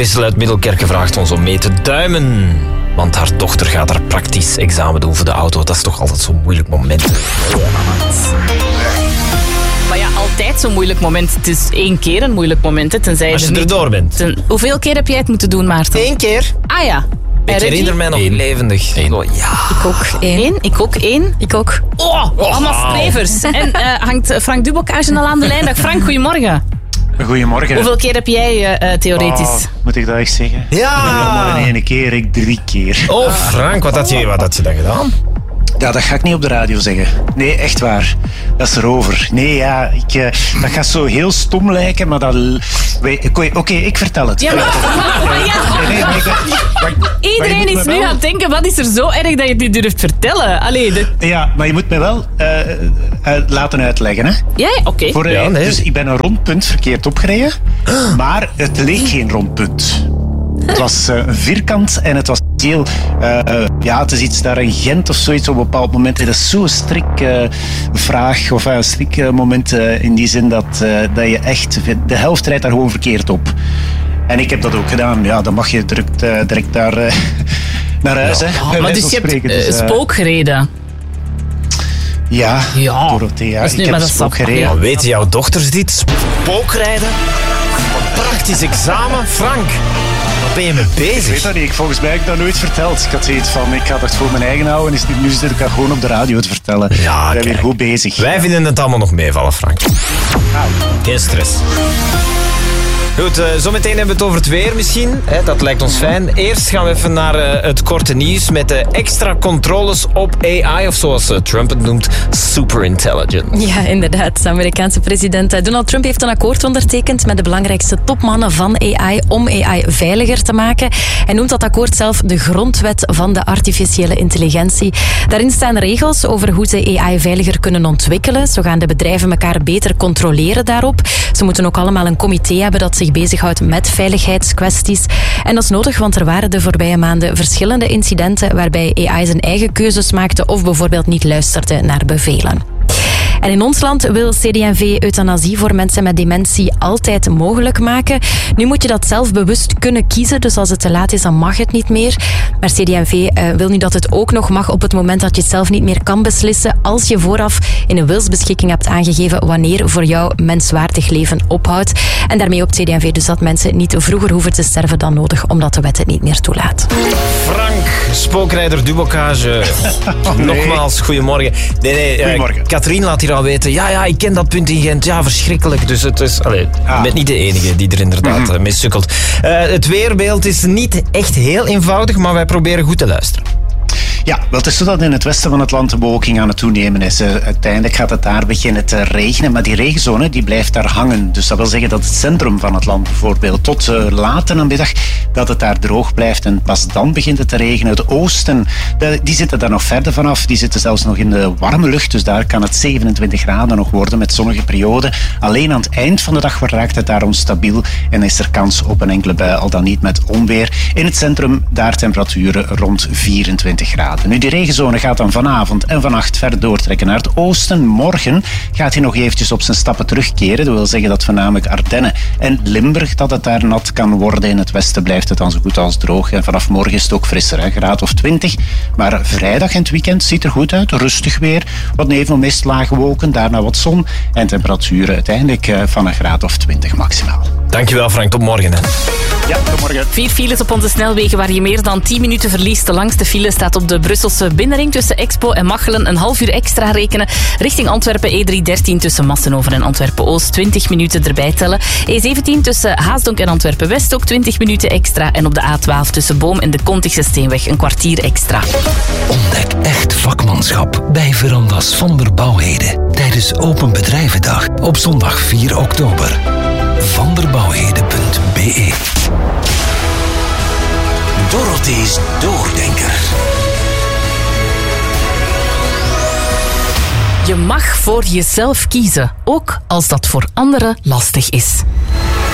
Christel uit Middelkerke vraagt ons om mee te duimen. Want haar dochter gaat haar praktisch examen doen voor de auto. Dat is toch altijd zo'n moeilijk moment. Maar ja, altijd zo'n moeilijk moment. Het is 1 keer een moeilijk moment. Hè, tenzij Als je erdoor bent. Hoeveel keer heb jij het moeten doen, Maarten? 1 keer. Ah ja. Ik herinner mij nog levendig. 1. Oh, ja. Ik ook 1. Ik ook 1. Ik ook. Oh, allemaal strevers. En hangt Frank Dubocage al aan de lijn? Dag Frank, goedemorgen. Goedemorgen. Hoeveel keer heb jij theoretisch? Moet ik dat echt zeggen? Ja. Maar in 1 keer, ik 3 keer. Oh, Frank, wat had je dan gedaan? Ja, dat ga ik niet op de radio zeggen. Nee, echt waar. Dat is erover. Nee, ja, dat gaat zo heel stom lijken, maar dat... Oké, ik vertel het. Ja, iedereen is nu aan het denken, wat is er zo erg dat je dit durft vertellen? Ja, maar je moet mij wel laten uitleggen, hè. Ja, oké. Dus ik ben een rondpunt verkeerd opgereden, maar het leek geen rondpunt. Het was een vierkant en het was heel... het is iets daar in Gent of zoiets op een bepaald moment. Het is zo'n strik vraag of een strik moment in die zin dat je echt... De helft rijdt daar gewoon verkeerd op. En ik heb dat ook gedaan. Ja, dan mag je direct daar naar huis. Ja. Hè, maar dus je hebt spook gereden? Ja, ja. Dorothea. Dus ik heb spook gereden. Ja. Weten jouw dochters dit? Spookrijden? Praktisch examen? Frank, wat ben je mee bezig? Ik weet dat niet. Volgens mij heb ik dat nooit verteld. Ik had zoiets van, ik ga dat voor mijn eigen houden. Nu zit ik dat gewoon op de radio te vertellen. Ja, ik ben weer goed bezig. Wij vinden het allemaal nog meevallen, Frank. Geen stress. Goed, zometeen hebben we het over het weer misschien. Dat lijkt ons fijn. Eerst gaan we even naar het korte nieuws met de extra controles op AI, of zoals Trump het noemt, superintelligent. Ja, inderdaad. De Amerikaanse president Donald Trump heeft een akkoord ondertekend met de belangrijkste topmannen van AI om AI veiliger te maken. Hij noemt dat akkoord zelf de grondwet van de artificiële intelligentie. Daarin staan regels over hoe ze AI veiliger kunnen ontwikkelen. Zo gaan de bedrijven elkaar beter controleren daarop. Ze moeten ook allemaal een comité hebben dat zich bezighoudt met veiligheidskwesties. En dat is nodig, want er waren de voorbije maanden verschillende incidenten waarbij AI zijn eigen keuzes maakte of bijvoorbeeld niet luisterde naar bevelen. En in ons land wil CD&V euthanasie voor mensen met dementie altijd mogelijk maken. Nu moet je dat zelf bewust kunnen kiezen, dus als het te laat is, dan mag het niet meer. Maar CD&V wil nu dat het ook nog mag op het moment dat je het zelf niet meer kan beslissen, als je vooraf in een wilsbeschikking hebt aangegeven wanneer voor jou menswaardig leven ophoudt. En daarmee hoopt CD&V dus dat mensen niet vroeger hoeven te sterven dan nodig, omdat de wet het niet meer toelaat. Frank, spookrijder Dubocage. Nee. Nogmaals, goedemorgen. Nee, Goedemorgen. Katrien laat hier al weten. Ja, ik ken dat punt in Gent. Ja, verschrikkelijk. Dus het is... je bent niet de enige die er inderdaad mee sukkelt. Het weerbeeld is niet echt heel eenvoudig, maar wij proberen goed te luisteren. Ja, wel, het is zo dat in het westen van het land de bewolking aan het toenemen is. Uiteindelijk gaat het daar beginnen te regenen, maar die regenzone die blijft daar hangen. Dus dat wil zeggen dat het centrum van het land bijvoorbeeld tot laat in de middag dat het daar droog blijft en pas dan begint het te regenen. Het oosten, die zitten daar nog verder vanaf. Die zitten zelfs nog in de warme lucht, dus daar kan het 27 graden nog worden met zonnige perioden. Alleen aan het eind van de dag raakt het daar onstabiel en is er kans op een enkele bui, al dan niet met onweer. In het centrum daar temperaturen rond 24 graden. Nu, die regenzone gaat dan vanavond en vannacht verder doortrekken naar het oosten. Morgen gaat hij nog eventjes op zijn stappen terugkeren. Dat wil zeggen dat voornamelijk Ardennen en Limburg dat het daar nat kan worden. In het westen blijft het dan zo goed als droog. En vanaf morgen is het ook frisser, een graad of 20. Maar vrijdag en het weekend ziet er goed uit. Rustig weer. Wat nevelmist, lage wolken, daarna wat zon. En temperaturen uiteindelijk van een graad of 20 maximaal. Dankjewel Frank, tot morgen. Hè. Ja, tot morgen. 4 files op onze snelwegen waar je meer dan 10 minuten verliest. De langste file staat op de Brusselse binnenring tussen Expo en Machelen. Een half uur extra rekenen. Richting Antwerpen E313 tussen Massenhoven en Antwerpen-Oost. 20 minuten erbij tellen. E17 tussen Haasdonk en Antwerpen-West ook 20 minuten extra. En op de A12 tussen Boom en de Kontigse Steenweg een kwartier extra. Ontdek echt vakmanschap bij Verandas van der Bouwheden tijdens Open Bedrijvendag op zondag 4 oktober. vanderbouwheden.be. Dorothee's Doordenker. Je mag voor jezelf kiezen, ook als dat voor anderen lastig is.